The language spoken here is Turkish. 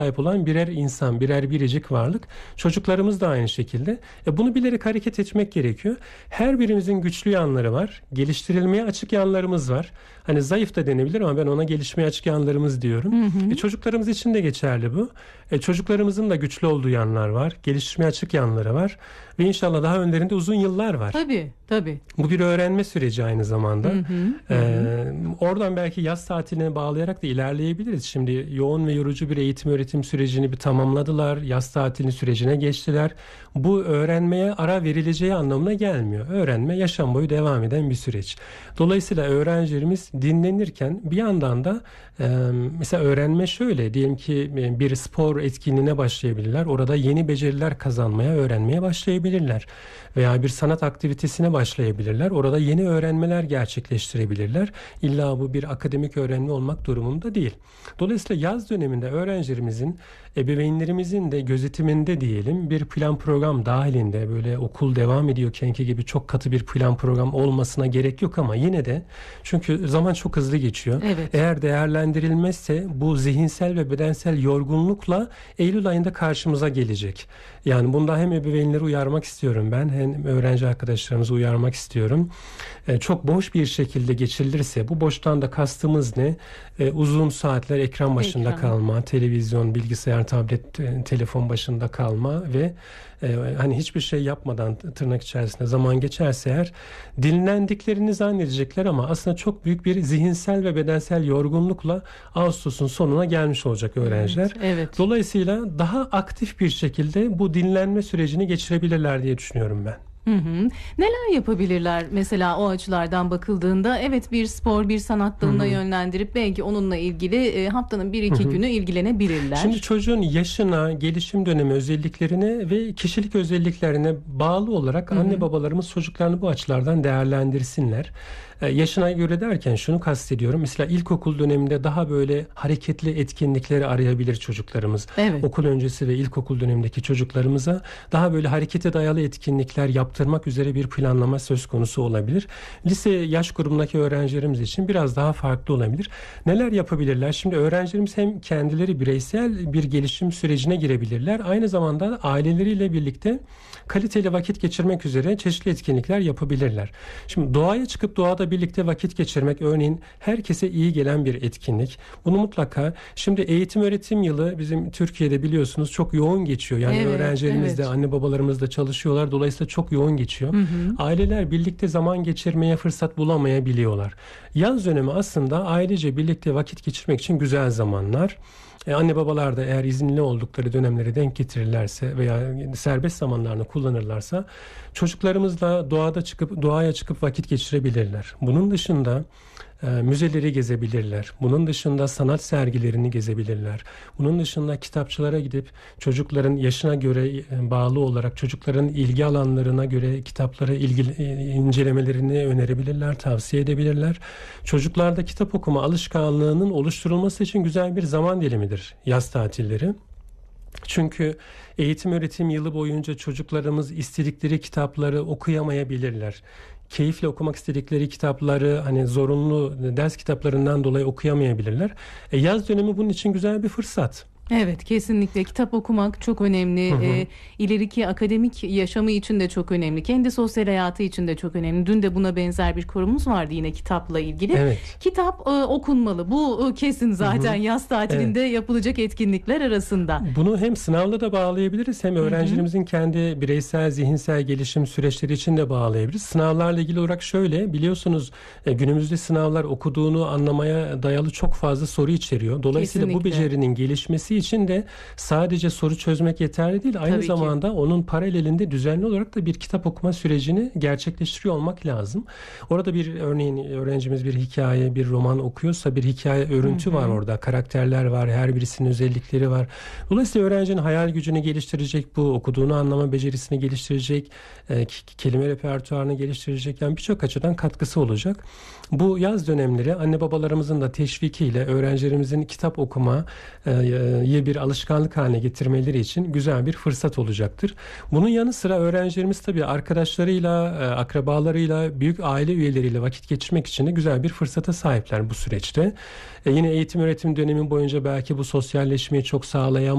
sahip olan birer insan, birer biricik varlık. Çocuklarımız da aynı şekilde. Bunu bilerek hareket etmek gerekiyor. Her birimizin güçlü yanları var. Geliştirilmeye açık yanlarımız var. Hani zayıf da denebilir ama ben ona gelişmeye açık yanlarımız diyorum. Çocuklarımız için de geçerli bu. Çocuklarımızın da güçlü olduğu yanlar var. Gelişmeye açık yanları var. Ve inşallah daha önlerinde uzun yıllar var. Tabii. Bu bir öğrenme süreci aynı zamanda. Oradan belki yaz tatiline bağlayarak da ilerleyebiliriz. Şimdi yoğun ve yorucu bir eğitim öğretim sürecini bir tamamladılar. Yaz tatilinin sürecine geçtiler. Bu öğrenmeye ara verileceği anlamına gelmiyor. Öğrenme yaşam boyu devam eden bir süreç. Dolayısıyla öğrencilerimiz dinlenirken bir yandan da mesela öğrenme şöyle, diyelim ki bir spor etkinliğine başlayabilirler. Orada yeni beceriler kazanmaya, öğrenmeye başlayabilirler. Veya bir sanat aktivitesine başlayabilirler. Orada yeni öğrenmeler gerçekleştirebilirler. İlla bu bir akademik öğrenme olmak durumunda değil. Dolayısıyla yaz döneminde öğrencilerimizin, ebeveynlerimizin de gözetiminde diyelim bir plan program dahilinde, böyle okul devam ediyorkenki gibi çok katı bir plan program olmasına gerek yok ama yine de, çünkü zaman çok hızlı geçiyor. Evet. Eğer değerlendirilmezse bu zihinsel ve bedensel yorgunlukla Eylül ayında karşımıza gelecek. Yani bunda hem ebeveynleri uyarmak istiyorum ben, hem öğrenci arkadaşlarımızı uyarmak istiyorum. Çok boş bir şekilde geçirilirse, bu boştan da kastımız ne? Uzun saatler ekran başında kalma, televizyon, bilgisayar, tablet, telefon başında kalma ve hani hiçbir şey yapmadan tırnak içerisinde zaman geçerse eğer, dinlendiklerini zannedecekler ama aslında çok büyük bir zihinsel ve bedensel yorgunlukla Ağustos'un sonuna gelmiş olacak öğrenciler. Evet. Dolayısıyla daha aktif bir şekilde bu dinlenme sürecini geçirebilirler diye düşünüyorum ben. Neler yapabilirler mesela o açılardan bakıldığında? Evet, bir spor, bir sanat dalına yönlendirip belki onunla ilgili haftanın 1-2 günü ilgilenebilirler. Şimdi çocuğun yaşına, gelişim dönemi özelliklerine ve kişilik özelliklerine bağlı olarak anne babalarımız çocuklarını bu açılardan değerlendirsinler. Yaşına göre derken şunu kastediyorum. Mesela ilkokul döneminde daha böyle hareketli etkinlikleri arayabilir çocuklarımız. Evet. Okul öncesi ve ilkokul dönemindeki çocuklarımıza daha böyle harekete dayalı etkinlikler yaptırmak üzere bir planlama söz konusu olabilir. Lise yaş grubundaki öğrencilerimiz için biraz daha farklı olabilir. Neler yapabilirler? Şimdi öğrencilerimiz hem kendileri bireysel bir gelişim sürecine girebilirler. Aynı zamanda aileleriyle birlikte kaliteli vakit geçirmek üzere çeşitli etkinlikler yapabilirler. Şimdi doğaya çıkıp doğada birlikte vakit geçirmek örneğin herkese iyi gelen bir etkinlik. Bunu mutlaka, şimdi eğitim öğretim yılı bizim Türkiye'de biliyorsunuz çok yoğun geçiyor. Yani öğrencilerimiz de, anne babalarımız da çalışıyorlar. Dolayısıyla çok yoğun geçiyor. Aileler birlikte zaman geçirmeye fırsat bulamayabiliyorlar. Yaz dönemi aslında ailece birlikte vakit geçirmek için güzel zamanlar. Anne babalar da eğer izinli oldukları dönemleri denk getirirlerse veya serbest zamanlarını kullanırlarsa çocuklarımızla doğaya çıkıp vakit geçirebilirler. Bunun dışında müzeleri gezebilirler. Bunun dışında sanat sergilerini gezebilirler. Bunun dışında kitapçılara gidip çocukların yaşına göre bağlı olarak çocukların ilgi alanlarına göre kitapları incelemelerini önerebilirler, tavsiye edebilirler. Çocuklarda kitap okuma alışkanlığının oluşturulması için güzel bir zaman dilimidir yaz tatilleri. Çünkü eğitim öğretim yılı boyunca çocuklarımız istedikleri kitapları okuyamayabilirler. Keyifle okumak istedikleri kitapları hani zorunlu ders kitaplarından dolayı okuyamayabilirler. Yaz dönemi bunun için güzel bir fırsat. Evet, kesinlikle kitap okumak çok önemli. İleriki akademik yaşamı için de çok önemli. Kendi sosyal hayatı için de çok önemli. Dün de buna benzer bir konumuz vardı yine kitapla ilgili. Evet. Kitap okunmalı. Bu kesin zaten yaz tatilinde yapılacak etkinlikler arasında. Bunu hem sınavla da bağlayabiliriz hem öğrencilerimizin kendi bireysel zihinsel gelişim süreçleri için de bağlayabiliriz. Sınavlarla ilgili olarak şöyle, biliyorsunuz günümüzde sınavlar okuduğunu anlamaya dayalı çok fazla soru içeriyor. Dolayısıyla bu becerinin gelişmesi için de sadece soru çözmek yeterli değil. Aynı zamanda onun paralelinde düzenli olarak da bir kitap okuma sürecini gerçekleştiriyor olmak lazım. Orada bir örneğin öğrencimiz bir hikaye, bir roman okuyorsa bir hikaye örüntü var orada. Karakterler var, her birisinin özellikleri var. Dolayısıyla öğrencinin hayal gücünü geliştirecek, bu okuduğunu anlama becerisini geliştirecek, kelime repertuarını geliştirecek. Yani birçok açıdan katkısı olacak. Bu yaz dönemleri anne babalarımızın da teşvikiyle öğrencilerimizin kitap okuma bir alışkanlık haline getirmeleri için güzel bir fırsat olacaktır. Bunun yanı sıra öğrencilerimiz tabii arkadaşlarıyla, akrabalarıyla, büyük aile üyeleriyle vakit geçirmek için de güzel bir fırsata sahipler bu süreçte. Yine eğitim öğretim dönemi boyunca belki bu sosyalleşmeyi çok sağlayan